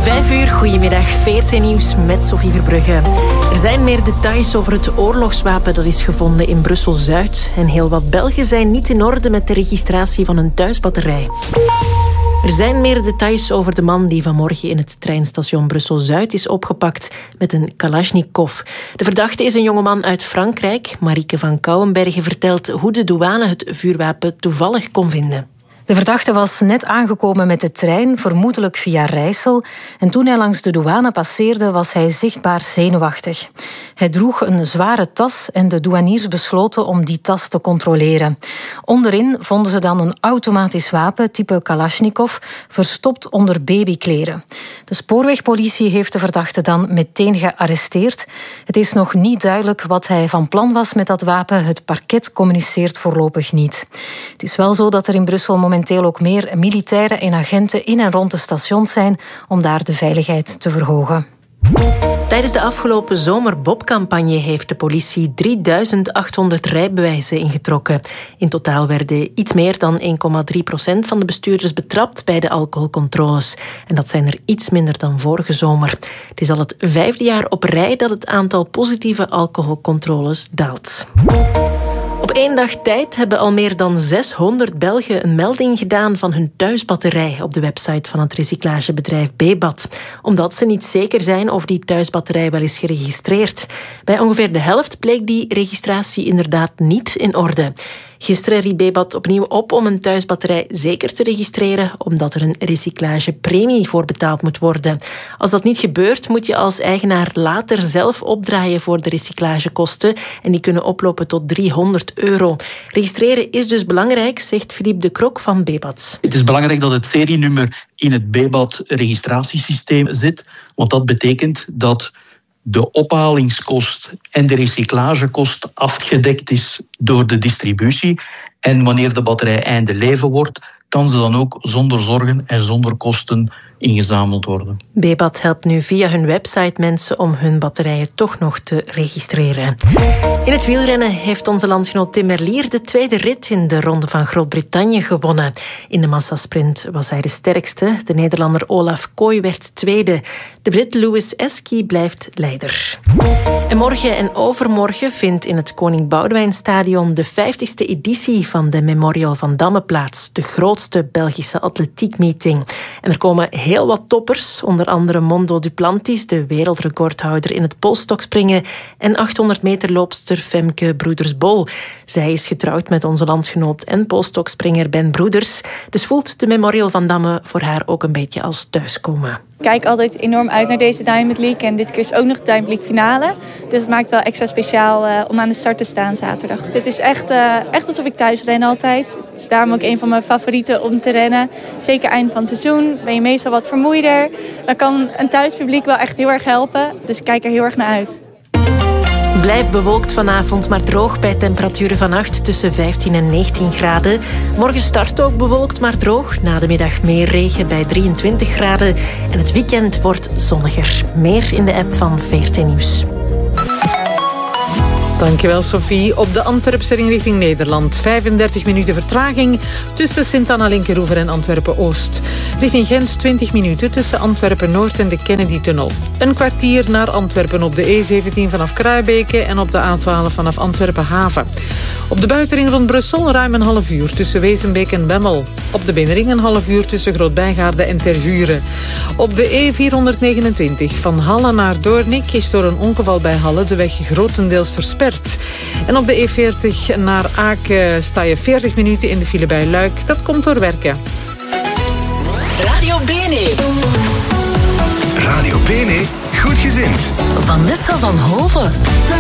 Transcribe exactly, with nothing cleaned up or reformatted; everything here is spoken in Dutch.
Vijf uur, goedemiddag, V R T Nieuws met Sophie Verbrugge. Er zijn meer details over het oorlogswapen dat is gevonden in Brussel-Zuid. En heel wat Belgen zijn niet in orde met de registratie van een thuisbatterij. Er zijn meer details over de man die vanmorgen in het treinstation Brussel-Zuid is opgepakt met een Kalashnikov. De verdachte is een jongeman uit Frankrijk. Marieke van Kouwenbergen vertelt hoe de douane het vuurwapen toevallig kon vinden. De verdachte was net aangekomen met de trein, vermoedelijk via Rijssel. En toen hij langs de douane passeerde, was hij zichtbaar zenuwachtig. Hij droeg een zware tas en de douaniers besloten om die tas te controleren. Onderin vonden ze dan een automatisch wapen, type Kalashnikov, verstopt onder babykleren. De spoorwegpolitie heeft de verdachte dan meteen gearresteerd. Het is nog niet duidelijk wat hij van plan was met dat wapen. Het parket communiceert voorlopig niet. Het is wel zo dat er in Brussel momenteel ook meer militairen en agenten in en rond de stations zijn om daar de veiligheid te verhogen. Tijdens de afgelopen zomerbobcampagne heeft de politie drieduizend achthonderd rijbewijzen ingetrokken. In totaal werden iets meer dan één komma drie procent van de bestuurders betrapt bij de alcoholcontroles. En dat zijn er iets minder dan vorige zomer. Het is al het vijfde jaar op rij dat het aantal positieve alcoholcontroles daalt. Op één dag tijd hebben al meer dan zeshonderd Belgen een melding gedaan van hun thuisbatterij op de website van het recyclagebedrijf Bebat. Omdat ze niet zeker zijn of die thuisbatterij wel is geregistreerd. Bij ongeveer de helft bleek die registratie inderdaad niet in orde. Gisteren riep Bebat opnieuw op om een thuisbatterij zeker te registreren, omdat er een recyclagepremie voor betaald moet worden. Als dat niet gebeurt, moet je als eigenaar later zelf opdraaien voor de recyclagekosten en die kunnen oplopen tot driehonderd euro. Registreren is dus belangrijk, zegt Philippe de Krok van Bebat. Het is belangrijk dat het serienummer in het Bebat-registratiesysteem zit, want dat betekent dat de ophaalingskost en de recyclagekost afgedekt is door de distributie. En wanneer de batterij einde leven wordt, kan ze dan ook zonder zorgen en zonder kosten ingezameld worden. Bebat helpt nu via hun website mensen om hun batterijen toch nog te registreren. In het wielrennen heeft onze landgenoot Tim Merlier de tweede rit in de Ronde van Groot-Brittannië gewonnen. In de massasprint was hij de sterkste. De Nederlander Olaf Kooi werd tweede. De Brit Lewis Eski blijft leider. En morgen en overmorgen vindt in het Koning Boudewijnstadion de vijftigste editie van de Memorial van Damme plaats. De grootste Belgische atletiekmeeting. En er komen heel wat toppers, onder andere Mondo Duplantis, de wereldrecordhouder in het polstokspringen, en achthonderd meter loopster Femke Broeders-Bol. Zij is getrouwd met onze landgenoot en polstokspringer Ben Broeders. Dus voelt de Memorial van Damme voor haar ook een beetje als thuiskomen. Ik kijk altijd enorm uit naar deze Diamond League en dit keer is ook nog de Diamond League finale. Dus het maakt wel extra speciaal uh, om aan de start te staan zaterdag. Dit is echt, uh, echt alsof ik thuis ren altijd. Het is daarom ook een van mijn favorieten om te rennen. Zeker eind van het seizoen ben je meestal wat vermoeider. Dan kan een thuispubliek wel echt heel erg helpen. Dus ik kijk er heel erg naar uit. Blijf bewolkt vanavond, maar droog bij temperaturen vannacht tussen vijftien en negentien graden. Morgen start ook bewolkt, maar droog. Na de middag meer regen bij drieëntwintig graden. En het weekend wordt zonniger. Meer in de app van V R T Nieuws. Dankjewel, Sophie. Op de Antwerpse ring richting Nederland. vijfendertig minuten vertraging tussen Sint-Anna-Linkeroever en Antwerpen-Oost. Richting Gent twintig minuten tussen Antwerpen-Noord en de Kennedy-tunnel. Een kwartier naar Antwerpen op de E zeventien vanaf Kruibeke en op de A twaalf vanaf Antwerpen-Haven. Op de buitenring rond Brussel ruim een half uur tussen Wezenbeek en Bemmel. Op de binnenring een half uur tussen Groot-Bijgaarde en Tervuren. Op de E vierhonderdnegenentwintig van Halle naar Doornik is door een ongeval bij Halle de weg grotendeels versperd. En op de E veertig naar Aken sta je veertig minuten in de file bij Luik. Dat komt door werken. Radio Bene. Radio Bene, goed gezind. Vanessa van Hoven.